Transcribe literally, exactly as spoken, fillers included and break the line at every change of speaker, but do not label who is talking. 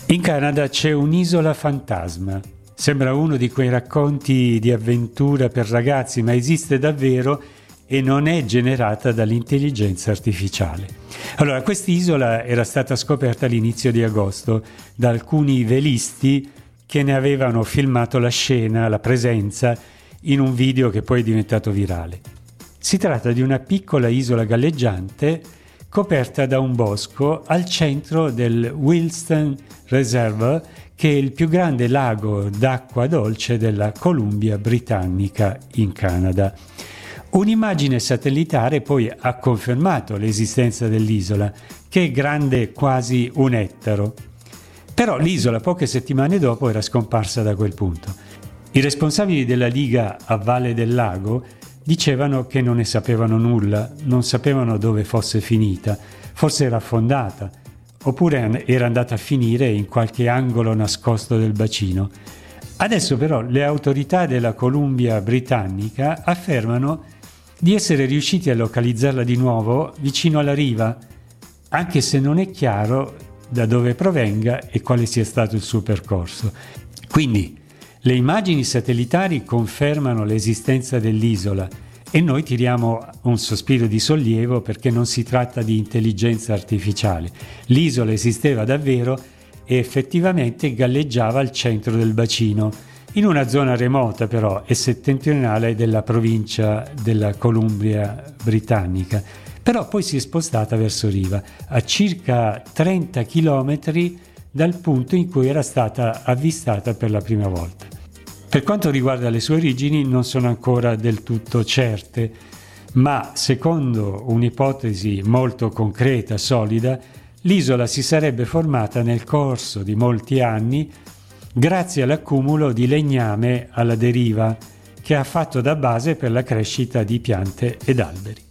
In Canada c'è un'isola fantasma. Sembra uno di quei racconti di avventura per ragazzi, ma esiste davvero e non è generata dall'intelligenza artificiale. Allora, quest'isola era stata scoperta all'inizio di agosto da alcuni velisti che ne avevano filmato la scena, la presenza, in un video che poi è diventato virale. Si tratta di una piccola isola galleggiante coperta da un bosco al centro del Williston Reservoir, che è il più grande lago d'acqua dolce della Columbia Britannica in Canada. Un'immagine satellitare poi ha confermato l'esistenza dell'isola, che è grande quasi un ettaro. Però l'isola poche settimane dopo era scomparsa da quel punto. I responsabili della Liga a Valle del Lago dicevano che non ne sapevano nulla, non sapevano dove fosse finita, forse era affondata, oppure era andata a finire in qualche angolo nascosto del bacino. Adesso però le autorità della Columbia Britannica affermano di essere riusciti a localizzarla di nuovo vicino alla riva, anche se non è chiaro da dove provenga e quale sia stato il suo percorso. Quindi le immagini satellitari confermano l'esistenza dell'isola e noi tiriamo un sospiro di sollievo perché non si tratta di intelligenza artificiale. L'isola esisteva davvero e effettivamente galleggiava al centro del bacino, in una zona remota però e settentrionale della provincia della Columbia Britannica. Però poi si è spostata verso riva, a circa trenta chilometri dal punto in cui era stata avvistata per la prima volta. Per quanto riguarda le sue origini non sono ancora del tutto certe, ma secondo un'ipotesi molto concreta, solida, l'isola si sarebbe formata nel corso di molti anni grazie all'accumulo di legname alla deriva che ha fatto da base per la crescita di piante ed alberi.